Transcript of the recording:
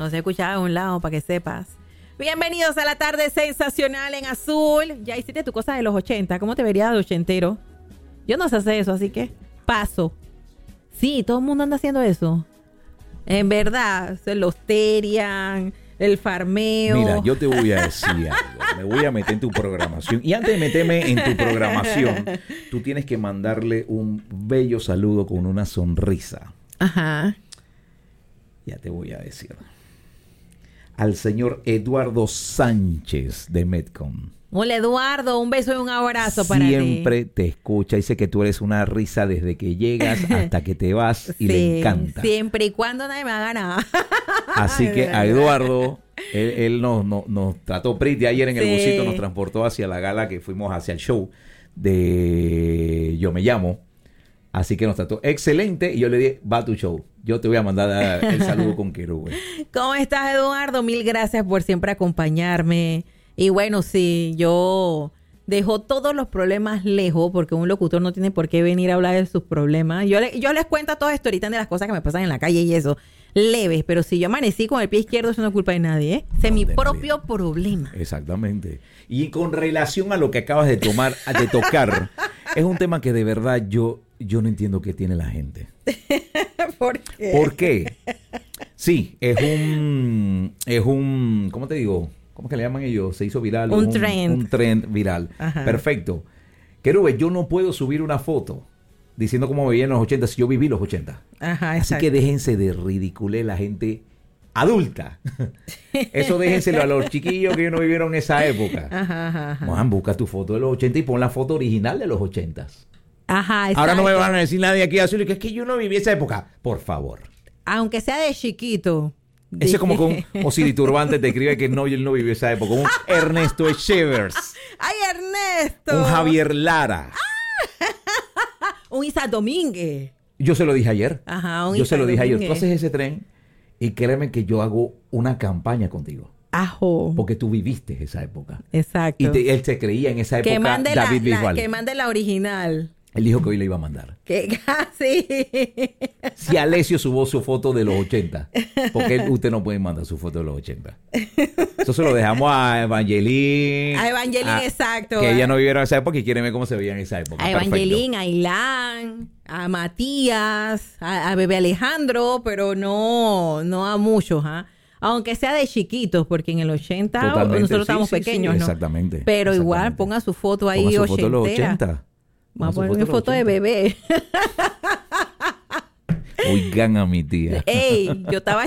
se escuchaba de un lado, para que sepas. Bienvenidos a la tarde sensacional en azul. Ya hiciste tu cosa de los 80. ¿Cómo te verías de ochentero? Yo no sé hacer eso, así que paso. Sí, todo el mundo anda haciendo eso. En verdad, los terian, el farmeo. Mira, yo te voy a decir algo. Me voy a meter en tu programación. Y antes de meterme en tu programación, tú tienes que mandarle un bello saludo con una sonrisa. Ajá. Ya te voy a decir. Al señor Eduardo Sánchez de Metcon. Hola, Eduardo, un beso y un abrazo para ti. Siempre te escucha, dice que tú eres una risa desde que llegas hasta que te vas y sí, le encanta. Siempre y cuando nadie me haga nada. Así que a Eduardo, él nos trató pretty ayer en el busito, nos transportó hacia la gala que fuimos hacia el show de Yo Me Llamo. Así que nos trató excelente y yo le dije, va a tu show. Yo te voy a mandar el saludo con Querube. ¿Cómo estás, Eduardo? Mil gracias por siempre acompañarme. Y bueno, sí, yo dejo todos los problemas lejos porque un locutor no tiene por qué venir a hablar de sus problemas. Yo les cuento todas estas ahorita de las cosas que me pasan en la calle y eso, leves. Pero si yo amanecí con el pie izquierdo, eso no es culpa de nadie, ¿eh? Ese es mi propio problema. Exactamente. Y con relación a lo que acabas de tocar, es un tema que de verdad yo no entiendo qué tiene la gente. ¿Por qué? ¿Por qué? Sí, es un, ¿cómo te digo? ¿Cómo que le llaman ellos? Se hizo viral. Un trend. Un trend viral. Ajá. Perfecto. Querube, yo no puedo subir una foto diciendo cómo me veía en los 80 si yo viví los 80. Ajá, así que déjense de ridiculez la gente adulta. Eso déjenselo a los chiquillos que no vivieron esa época. Ajá. Juan, busca tu foto de los 80 y pon la foto original de los 80. Ajá, exacto. Ahora no me van a decir nadie aquí azul que es que yo no viví esa época. Por favor. Aunque sea de chiquito. Ese es como con Osiris Turbante te escribe que no, él no vivió esa época. Un Ernesto Echevers. ¡Ay, Ernesto! Un Javier Lara. Un Isaac Domínguez. Yo se lo dije ayer. Ajá, un Yo se lo dije ayer. Domínguez. Tú haces ese tren y créeme que yo hago una campaña contigo. Ajo. Porque tú viviste esa época. Exacto. Y él se creía en esa época David Bisbal. Que mande la original. Él dijo que hoy le iba a mandar. Que casi. Si Alessio subió su foto de los 80, porque usted no puede mandar su foto de los 80. Eso se lo dejamos a Evangeline. A Evangeline, exacto. Que ella no vivieron esa época y quiere ver cómo se veía en esa época. A Evangeline, a Ilán, a Matías, a Bebé Alejandro, pero no a muchos, ¿ah? Aunque sea de chiquitos, porque en el 80 Totalmente. nosotros estábamos pequeños, ¿no? Exactamente. Pero igual ponga su foto ahí ponga su foto de los ochentera. 80. Vamos a poner mi foto de bebé. Oigan a mi tía. Ey, yo estaba